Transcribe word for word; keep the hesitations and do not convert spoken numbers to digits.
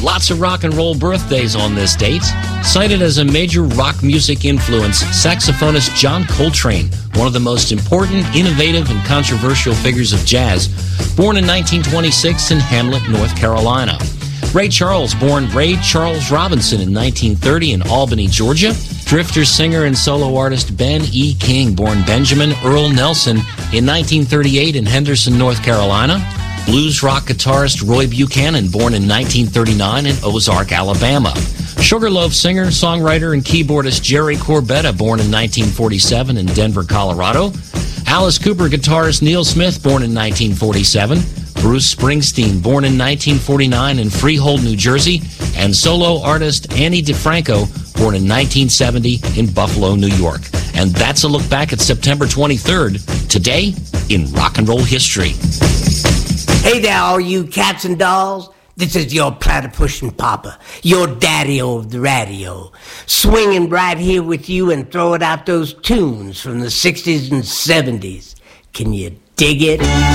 Lots of rock and roll birthdays on this date. Cited as a major rock music influence, saxophonist John Coltrane, one of the most important, innovative, and controversial figures of jazz, born in nineteen twenty-six in Hamlet, North Carolina. Ray Charles, born Ray Charles Robinson in nineteen thirty in Albany, Georgia. Drifter, singer, and solo artist Ben E. King, born Benjamin Earl Nelson in nineteen thirty-eight in Henderson, North Carolina. Blues rock guitarist Roy Buchanan, born in nineteen thirty-nine in Ozark, Alabama. Sugarloaf singer, songwriter, and keyboardist Jerry Corbetta, born in nineteen forty-seven in Denver, Colorado. Alice Cooper guitarist Neil Smith, born in nineteen forty-seven. Bruce Springsteen, born in nineteen forty-nine in Freehold, New Jersey. And solo artist Annie DeFranco, born in nineteen seventy in Buffalo, New York. And that's a look back at September twenty-third, today in rock and roll history. Hey there, all you cats and dolls. This is your platypus papa, your daddy-o of the radio, swinging right here with you and throwing out those tunes from the sixties and seventies. Can you dig it?